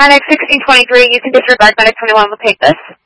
Medic 1623, you can disregard Medic 21, we'll take this.